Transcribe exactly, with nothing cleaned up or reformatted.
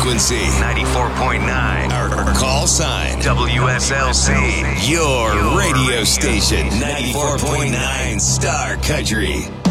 frequency ninety-four point nine. Our call sign W S L C. Your radio station ninety-four point nine Star Country.